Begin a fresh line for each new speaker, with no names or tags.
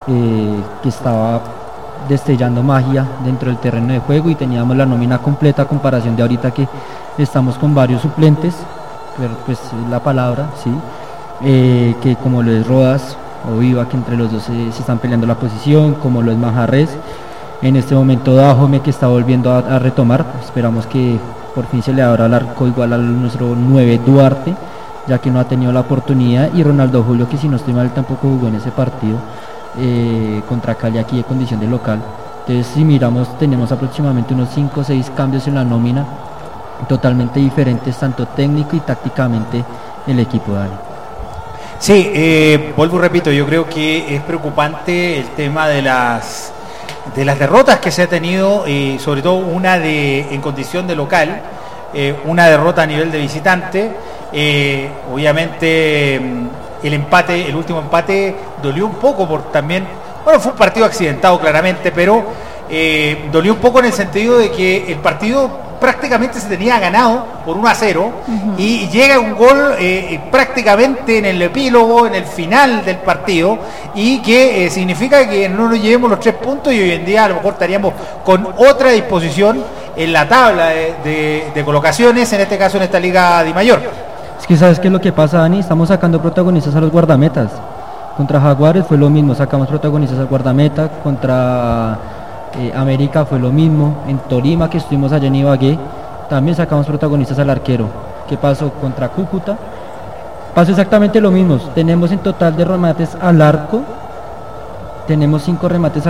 que estaba destellando magia dentro del terreno de juego, y teníamos la nómina completa a comparación de ahorita que estamos con varios suplentes, pero pues la palabra, sí, que como lo es Rodas o Viva, que entre los dos se están peleando la posición, como lo es Manjarres, en este momento Dajome, que está volviendo a retomar. Esperamos que por fin se le abra el arco igual a nuestro 9 Duarte, ya que no ha tenido la oportunidad, y Ronaldo Julio, que si no estoy mal tampoco jugó en ese partido contra Cali aquí de condición de local. Entonces, si miramos, tenemos aproximadamente unos 5 o 6 cambios en la nómina, totalmente diferentes tanto técnico y tácticamente el equipo, Dani.
Sí, vuelvo y repito, yo creo que es preocupante el tema de las derrotas que se ha tenido, sobre todo una en condición de local, una derrota a nivel de visitante. Obviamente el último empate dolió un poco también, bueno, fue un partido accidentado claramente, pero dolió un poco en el sentido de que el partido prácticamente se tenía ganado por 1-0, y llega un gol prácticamente en el epílogo, en el final del partido, y que significa que no nos llevemos los 3 puntos, y hoy en día a lo mejor estaríamos con otra disposición en la tabla de colocaciones, en este caso en esta Liga de Mayor.
Es que ¿sabes qué es lo que pasa, Dani? Estamos sacando protagonistas a los guardametas. Contra Jaguares fue lo mismo, sacamos protagonistas al guardameta. Contra América fue lo mismo. En Tolima, que estuvimos allá en Ibagué, también sacamos protagonistas al arquero. ¿Qué pasó? Contra Cúcuta pasó exactamente lo mismo. Tenemos en total de remates al arco, tenemos 5 remates al